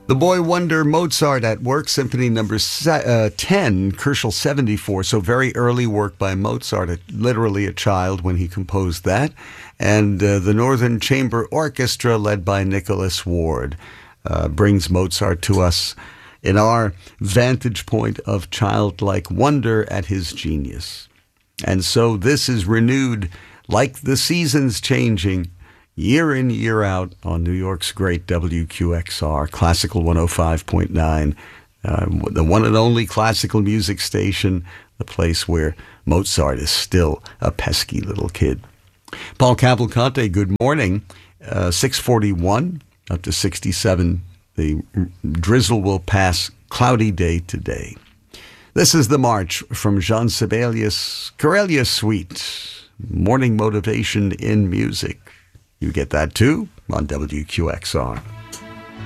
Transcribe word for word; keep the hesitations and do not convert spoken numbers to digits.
The boy wonder Mozart at work, Symphony number se- uh, ten, Kerschel seventy-four. So very early work by Mozart, a, literally a child when he composed that. And uh, the Northern Chamber Orchestra, led by Nicholas Ward, uh, brings Mozart to us in our vantage point of childlike wonder at his genius. And so this is renewed, like the seasons changing, year in, year out on New York's great W Q X R, Classical one oh five point nine, uh, the one and only classical music station, the place where Mozart is still a pesky little kid. Paul Cavalcante, good morning. Uh, six forty-one up to sixty-seven. The drizzle will pass, cloudy day today. This is the march from Jean Sibelius, Karelia Suite, morning motivation in music. You get that too on W Q X R.